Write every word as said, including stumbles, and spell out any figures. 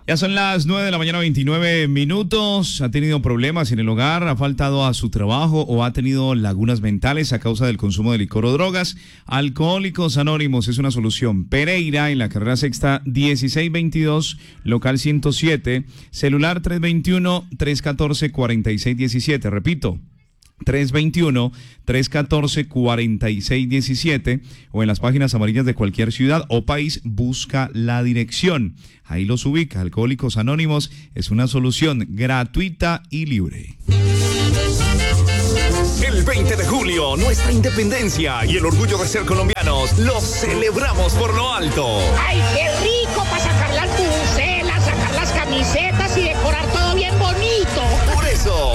Ya son las nueve de la mañana, veintinueve minutos. Ha tenido problemas en el hogar, ha faltado a su trabajo o ha tenido lagunas mentales a causa del consumo de licor o drogas. Alcohólicos Anónimos es una solución. Pereira, en la carrera sexta dieciséis veintidós, local ciento siete, celular tres veintiuno, tres catorce, cuarenta y seis diecisiete. Repito, tres veintiuno, tres catorce, cuarenta y seis diecisiete, o en las páginas amarillas de cualquier ciudad o país, busca la dirección. Ahí los ubica. Alcohólicos Anónimos es una solución gratuita y libre. El veinte de julio, nuestra independencia y el orgullo de ser colombianos los celebramos por lo alto. ¡Ay, qué rico para sacar las bucelas, sacar las camisetas y decorar todo bien bonito! Por eso,